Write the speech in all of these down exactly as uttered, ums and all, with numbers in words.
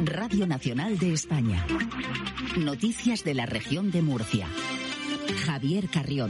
Radio Nacional de España. Noticias de la región de Murcia. Javier Carrión.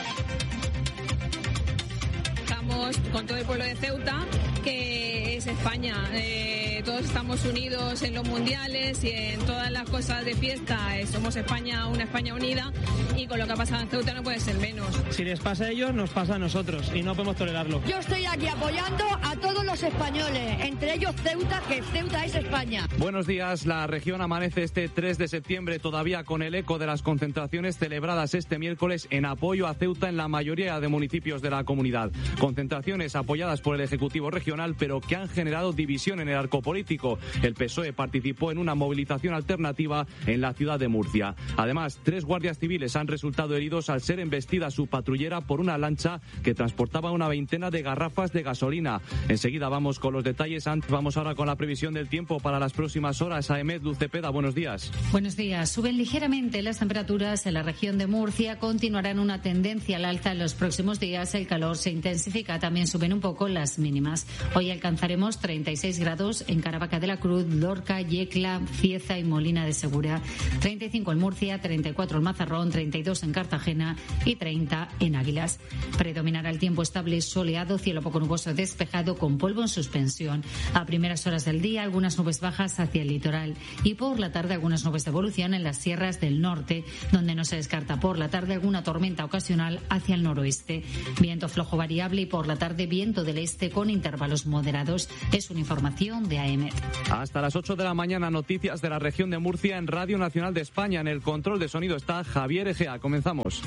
Estamos con todo el pueblo de Ceuta, que es España. Eh, todos estamos unidos en los mundiales y en todas las cosas de fiesta. Eh, somos España, una España unida, y con lo que ha pasado en Ceuta no puede ser menos. Si les pasa a ellos, nos pasa a nosotros y no podemos tolerarlo. Yo estoy aquí apoyando a todos los españoles, entre ellos Ceuta, que Ceuta es España. Buenos días. La región amanece este tres de septiembre todavía con el eco de las concentraciones celebradas este miércoles en apoyo a Ceuta en la mayoría de municipios de la comunidad. Concentraciones apoyadas por el Ejecutivo Regional, pero que han generado división en el arco político. El P S O E participó en una movilización alternativa en la ciudad de Murcia. Además, tres guardias civiles han resultado heridos al ser embestida su patrullera por una lancha que transportaba una veintena de garrafas de gasolina. Enseguida vamos con los detalles. Vamos ahora con la previsión del tiempo para las próximas horas. Aemet, Luz Cepeda, buenos días. Buenos días. Suben ligeramente las temperaturas en la región de Murcia. Continuarán una tendencia al alza en los próximos días. El calor se intensifica. También suben un poco las mínimas. Hoy alcanzaremos treinta y seis grados en Caravaca de la Cruz, Lorca, Yecla, Cieza y Molina de Segura, treinta y cinco en Murcia, treinta y cuatro en Mazarrón, treinta y dos en Cartagena y treinta en Águilas. Predominará el tiempo estable, soleado, cielo poco nuboso despejado con polvo en suspensión. A primeras horas del día algunas nubes bajas hacia el litoral y por la tarde algunas nubes de evolución en las sierras del norte, donde no se descarta por la tarde alguna tormenta ocasional hacia el noroeste. Viento flojo variable y por la tarde viento del este con intervalos moderados. Es una información de Aemet. Hasta las ocho de la mañana, noticias de la región de Murcia en Radio Nacional de España. En el control de sonido está Javier Egea. Comenzamos.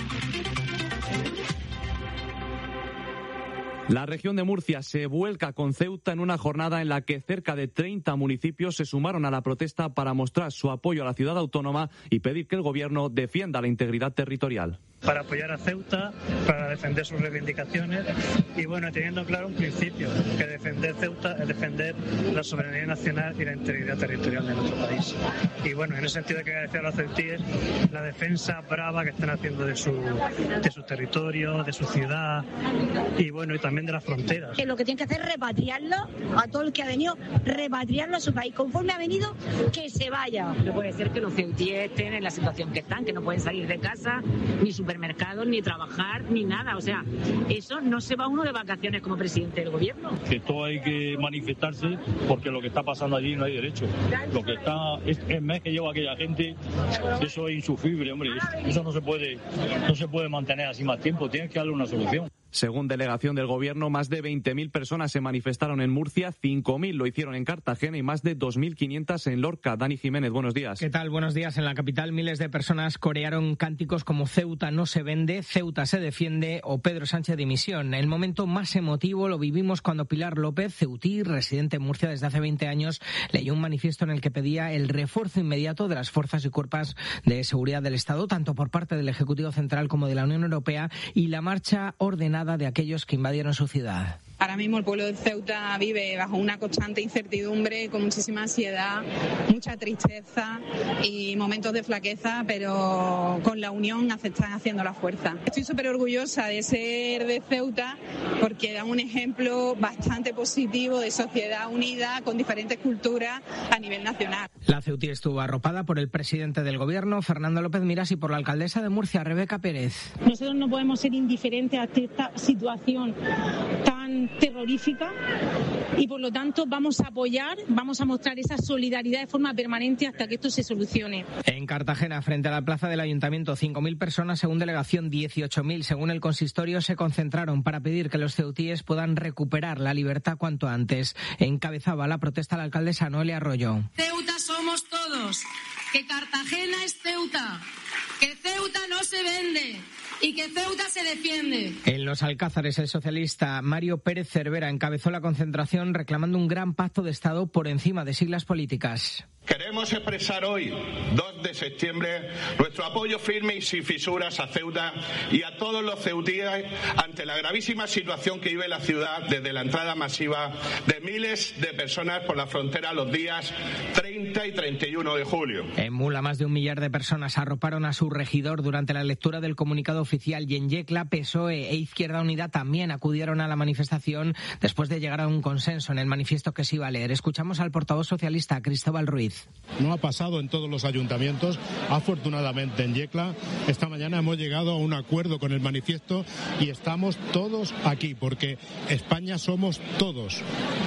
La región de Murcia se vuelca con Ceuta en una jornada en la que cerca de treinta municipios se sumaron a la protesta para mostrar su apoyo a la ciudad autónoma y pedir que el gobierno defienda la integridad territorial. Para apoyar a Ceuta, para defender sus reivindicaciones y, bueno, teniendo claro un principio, que defender Ceuta es defender la soberanía nacional y la integridad territorial de nuestro país. Y, bueno, en ese sentido hay que agradecer a los ceutíes la defensa brava que están haciendo de su, de su territorio, de su ciudad y, bueno, y también de las fronteras. Lo que tienen que hacer es repatriarlo a todo el que ha venido, repatriarlo a su país. Conforme ha venido, que se vaya. No puede ser que los ceutíes estén en la situación que están, que no pueden salir de casa, ni supermercados, ni trabajar, ni nada. O sea, eso no se va uno de vacaciones como presidente del gobierno. Esto hay que manifestarse porque lo que está pasando allí no hay derecho. Lo que está, este mes que lleva aquella gente, eso es insufrible, hombre. Eso no se puede, no se puede mantener así más tiempo. Tienes que darle una solución. Según delegación del Gobierno, más de veinte mil personas se manifestaron en Murcia, cinco mil lo hicieron en Cartagena y más de dos mil quinientas en Lorca. Dani Jiménez, buenos días. ¿Qué tal? Buenos días. En la capital, miles de personas corearon cánticos como Ceuta no se vende, Ceuta se defiende o Pedro Sánchez dimisión. El momento más emotivo lo vivimos cuando Pilar López, ceutí, residente en Murcia desde hace veinte años, leyó un manifiesto en el que pedía el refuerzo inmediato de las fuerzas y cuerpos de seguridad del Estado, tanto por parte del Ejecutivo Central como de la Unión Europea, y la marcha ordenada de aquellos que invadieron su ciudad. Ahora mismo el pueblo de Ceuta vive bajo una constante incertidumbre, con muchísima ansiedad, mucha tristeza y momentos de flaqueza, pero con la unión están haciendo la fuerza. Estoy súper orgullosa de ser de Ceuta porque da un ejemplo bastante positivo de sociedad unida con diferentes culturas a nivel nacional. La ceutí estuvo arropada por el presidente del Gobierno, Fernando López Miras, y por la alcaldesa de Murcia, Rebeca Pérez. Nosotros no podemos ser indiferentes ante esta situación tan terrorífica y por lo tanto vamos a apoyar, vamos a mostrar esa solidaridad de forma permanente hasta que esto se solucione. En Cartagena, frente a la plaza del Ayuntamiento, cinco mil personas, según delegación dieciocho mil, según el consistorio, se concentraron para pedir que los ceutíes puedan recuperar la libertad cuanto antes. Encabezaba la protesta la alcaldesa Noelia Arroyo. Ceuta somos todos, que Cartagena es Ceuta, que Ceuta no se vende y que Ceuta se defiende. En Los Alcázares, el socialista Mario Pérez Cervera encabezó la concentración reclamando un gran pacto de Estado por encima de siglas políticas. Queremos expresar hoy, dos de septiembre, nuestro apoyo firme y sin fisuras a Ceuta y a todos los ceutíes ante la gravísima situación que vive la ciudad desde la entrada masiva de miles de personas por la frontera los días treinta y treinta y uno de julio. En Mula, más de un millar de personas arroparon a su regidor durante la lectura del comunicado oficial, y en Yecla, P S O E e Izquierda Unida también acudieron a la manifestación después de llegar a un consenso en el manifiesto que se iba a leer. Escuchamos al portavoz socialista, Cristóbal Ruiz. No ha pasado en todos los ayuntamientos. Afortunadamente en Yecla esta mañana hemos llegado a un acuerdo con el manifiesto y estamos todos aquí, porque España somos todos.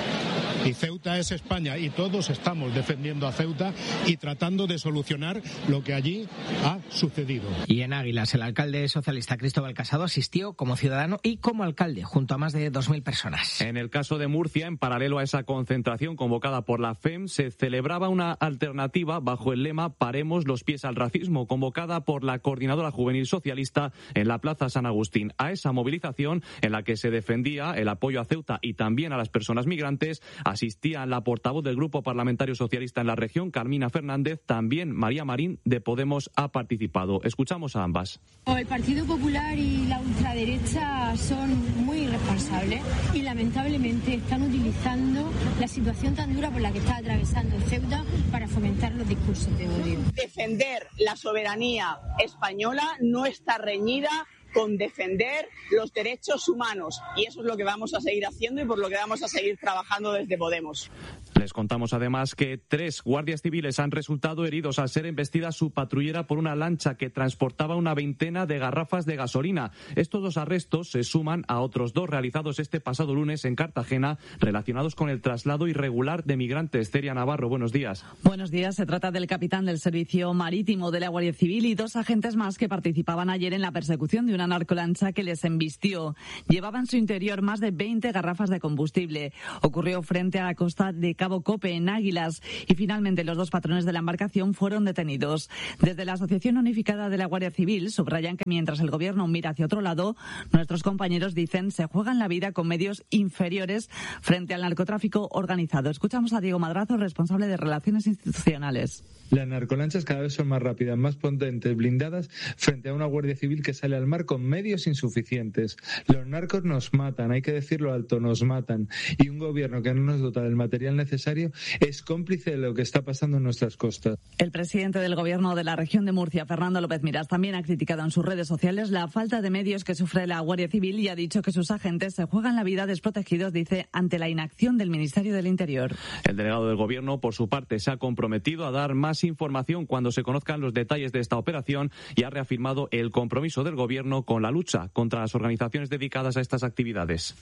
Y Ceuta es España, y todos estamos defendiendo a Ceuta y tratando de solucionar lo que allí ha sucedido. Y en Águilas, el alcalde socialista Cristóbal Casado asistió como ciudadano y como alcalde, junto a más de dos mil personas. En el caso de Murcia, en paralelo a esa concentración convocada por la F E M, se celebraba una alternativa bajo el lema Paremos los pies al racismo, convocada por la Coordinadora Juvenil Socialista en la Plaza San Agustín. A esa movilización, en la que se defendía el apoyo a Ceuta y también a las personas migrantes, asistía la portavoz del Grupo Parlamentario Socialista en la región, Carmina Fernández. También María Marín, de Podemos, ha participado. Escuchamos a ambas. El Partido Popular y la ultraderecha son muy irresponsables y lamentablemente están utilizando la situación tan dura por la que está atravesando Ceuta para fomentar los discursos de odio. Defender la soberanía española no está reñida con defender los derechos humanos, y eso es lo que vamos a seguir haciendo y por lo que vamos a seguir trabajando desde Podemos. Les contamos además que tres guardias civiles han resultado heridos al ser embestida su patrullera por una lancha que transportaba una veintena de garrafas de gasolina. Estos dos arrestos se suman a otros dos realizados este pasado lunes en Cartagena, relacionados con el traslado irregular de migrantes. Celia Navarro, buenos días. Buenos días. Se trata del capitán del Servicio Marítimo de la Guardia Civil y dos agentes más que participaban ayer en la persecución de una narcolancha que les embistió. Llevaba en su interior más de veinte garrafas de combustible. Ocurrió frente a la costa de Cabo Cope, en Águilas, y finalmente los dos patrones de la embarcación fueron detenidos. Desde la Asociación Unificada de la Guardia Civil subrayan que mientras el gobierno mira hacia otro lado, nuestros compañeros dicen se juegan la vida con medios inferiores frente al narcotráfico organizado. Escuchamos a Diego Madrazo, responsable de Relaciones Institucionales. Las narcolanchas cada vez son más rápidas, más potentes, blindadas, frente a una Guardia Civil que sale al mar con medios insuficientes. Los narcos nos matan, hay que decirlo alto, nos matan. Y un gobierno que no nos dota del material necesario es cómplice de lo que está pasando en nuestras costas. El presidente del gobierno de la región de Murcia, Fernando López Miras, también ha criticado en sus redes sociales la falta de medios que sufre la Guardia Civil y ha dicho que sus agentes se juegan la vida desprotegidos, dice, ante la inacción del Ministerio del Interior. El delegado del gobierno, por su parte, se ha comprometido a dar más información cuando se conozcan los detalles de esta operación y ha reafirmado el compromiso del gobierno con la lucha contra las organizaciones dedicadas a estas actividades.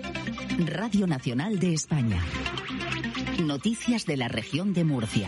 Radio Nacional de España. Noticias de la región de Murcia.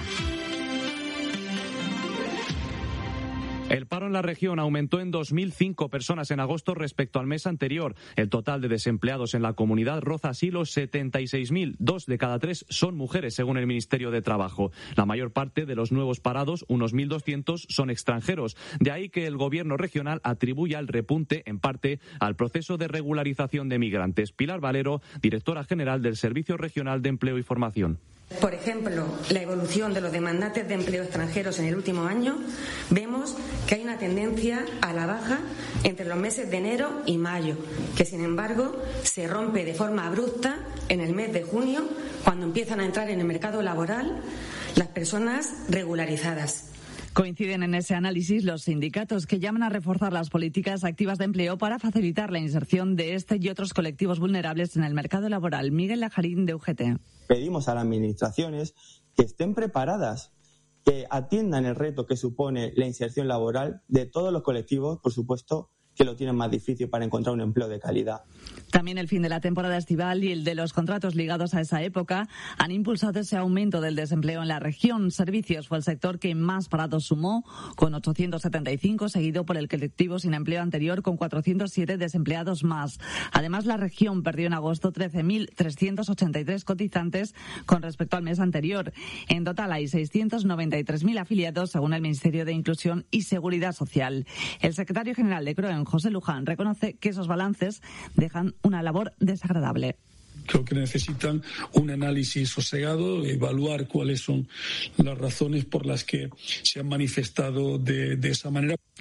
El paro en la región aumentó en dos mil cinco personas en agosto respecto al mes anterior. El total de desempleados en la comunidad roza así los setenta y seis mil. Dos de cada tres son mujeres, según el Ministerio de Trabajo. La mayor parte de los nuevos parados, unos mil doscientos, son extranjeros. De ahí que el gobierno regional atribuya el repunte, en parte, al proceso de regularización de migrantes. Pilar Valero, directora general del Servicio Regional de Empleo y Formación. Por ejemplo, la evolución de los demandantes de empleo extranjeros en el último año, vemos que hay una tendencia a la baja entre los meses de enero y mayo, que sin embargo se rompe de forma abrupta en el mes de junio, cuando empiezan a entrar en el mercado laboral las personas regularizadas. Coinciden en ese análisis los sindicatos, que llaman a reforzar las políticas activas de empleo para facilitar la inserción de este y otros colectivos vulnerables en el mercado laboral. Miguel Lajarín, de U G T. Pedimos a las administraciones que estén preparadas, que atiendan el reto que supone la inserción laboral de todos los colectivos, por supuesto, que lo tienen más difícil para encontrar un empleo de calidad. También el fin de la temporada estival y el de los contratos ligados a esa época han impulsado ese aumento del desempleo en la región. Servicios fue el sector que más parados sumó, con ochocientos setenta y cinco, seguido por el colectivo sin empleo anterior, con cuatrocientos siete desempleados más. Además, la región perdió en agosto trece mil trescientos ochenta y tres cotizantes con respecto al mes anterior. En total hay seiscientos noventa y tres mil afiliados, según el Ministerio de Inclusión y Seguridad Social. El secretario general de CROEN, José Luján, reconoce que esos balances dejan una labor desagradable. Creo que necesitan un análisis sosegado, evaluar cuáles son las razones por las que se han manifestado de, de esa manera.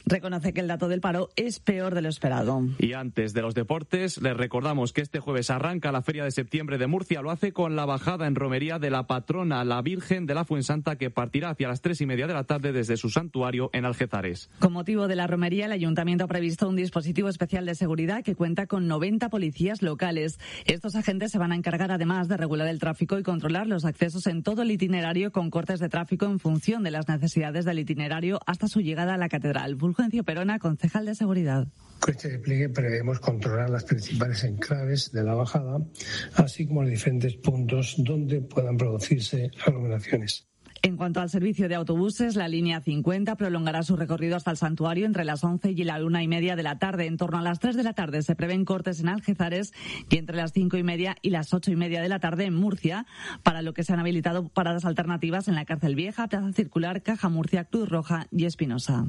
reconoce que el dato del paro es peor de lo esperado. Y antes de los deportes, les recordamos que este jueves arranca la Feria de Septiembre de Murcia. Lo hace con la bajada en romería de la patrona, la Virgen de la Fuensanta, que partirá hacia las tres y media de la tarde desde su santuario en Algezares. Con motivo de la romería, el Ayuntamiento ha previsto un dispositivo especial de seguridad que cuenta con noventa policías locales. Estos agentes se van a encargar además de regular el tráfico y controlar los accesos en todo el itinerario, con cortes de tráfico en función de las necesidades del itinerario hasta su llegada a la catedral. Fulgencio Perona, concejal de seguridad. Con este despliegue prevemos controlar las principales enclaves de la bajada, así como los diferentes puntos donde puedan producirse aglomeraciones. En cuanto al servicio de autobuses, la línea cincuenta prolongará su recorrido hasta el santuario entre las once y la una y media de la tarde. En torno a las tres de la tarde se prevén cortes en Algezares y entre las cinco y media y las ocho y media de la tarde en Murcia, para lo que se han habilitado paradas alternativas en la Cárcel Vieja, Plaza Circular, Caja Murcia, Cruz Roja y Espinosa.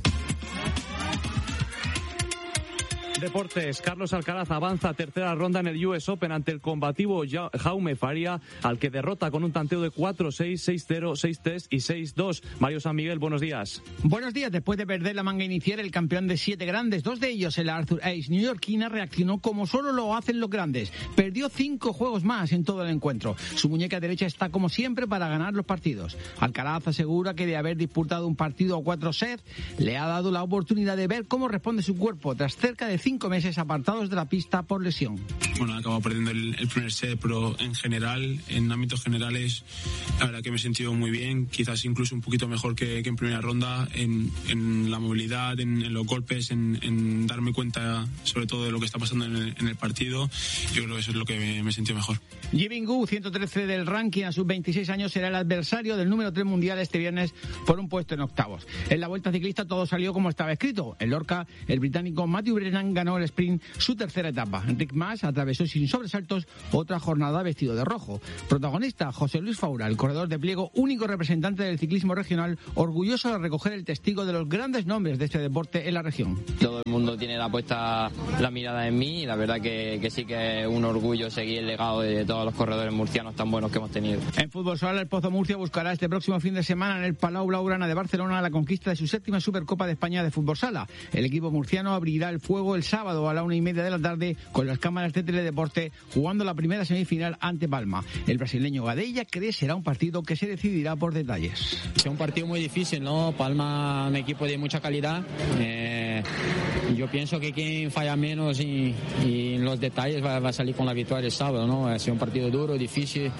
Deportes. Carlos Alcaraz avanza a tercera ronda en el U S Open ante el combativo Jaume Faria, al que derrota con un tanteo de cuatro seis, seis cero, seis tres y seis dos. Mario San Miguel, buenos días. Buenos días. Después de perder la manga inicial, el campeón de siete grandes, dos de ellos el Arthur Ashe neoyorquina, reaccionó como solo lo hacen los grandes. Perdió cinco juegos más en todo el encuentro. Su muñeca derecha está como siempre para ganar los partidos. Alcaraz asegura que de haber disputado un partido a cuatro sets, le ha dado la oportunidad de ver cómo responde su cuerpo tras cerca de cinco meses apartados de la pista por lesión. Bueno, he acabado perdiendo el, el primer set, pero en general, en ámbitos generales, la verdad que me he sentido muy bien, quizás incluso un poquito mejor que, que en primera ronda, en, en la movilidad, en, en los golpes, en, en darme cuenta sobre todo de lo que está pasando en el, en el partido. Yo creo que eso es lo que me, me he sentido mejor. Yibing Gu, ciento trece del ranking, a sus veintiséis años, será el adversario del número tres mundial este viernes por un puesto en octavos. En la Vuelta Ciclista todo salió como estaba escrito. En Lorca, el británico Matthew Brennan ganó el sprint su tercera etapa. Enric Mas atravesó sin sobresaltos otra jornada vestido de rojo. Protagonista, José Luis Faura, el corredor de pliego, único representante del ciclismo regional, orgulloso de recoger el testigo de los grandes nombres de este deporte en la región. Todo el mundo tiene la puesta la mirada en mí y la verdad que, que sí que es un orgullo seguir el legado de todos los corredores murcianos tan buenos que hemos tenido. En fútbol sala, el Pozo Murcia buscará este próximo fin de semana en el Palau Blaugrana de Barcelona la conquista de su séptima Supercopa de España de fútbol sala. El equipo murciano abrirá el fuego el sábado a la una y media de la tarde con las cámaras de Teledeporte, jugando la primera semifinal ante Palma. El brasileño Gadella cree será un partido que se decidirá por detalles. Es un partido muy difícil, ¿no? Palma, un equipo de mucha calidad. Eh, yo pienso que quien falla menos y, y en los detalles va, va a salir con la victoria el sábado, ¿no? Ha sido un partido duro, difícil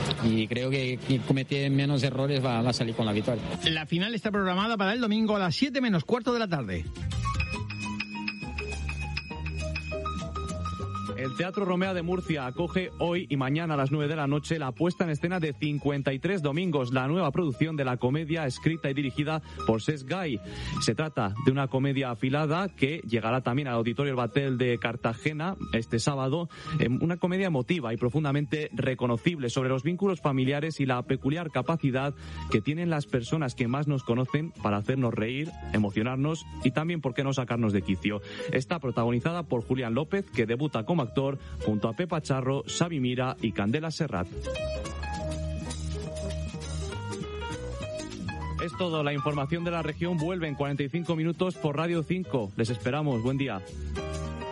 y creo que quien comete menos errores va, va a salir con la victoria. La final está programada para el domingo a las siete menos cuarto de la tarde. El Teatro Romea de Murcia acoge hoy y mañana a las nueve de la noche la puesta en escena de cincuenta y tres Domingos, la nueva producción de la comedia escrita y dirigida por Cesc Gai. Se trata de una comedia afilada que llegará también al Auditorio El Batel de Cartagena este sábado. Una comedia emotiva y profundamente reconocible sobre los vínculos familiares y la peculiar capacidad que tienen las personas que más nos conocen para hacernos reír, emocionarnos y también, por qué no, sacarnos de quicio. Está protagonizada por Julián López, que debuta como actor junto a Pepa Charro, Xavi Mira y Candela Serrat. Es todo. La información de la región vuelve en cuarenta y cinco minutos por Radio cinco. Les esperamos. Buen día.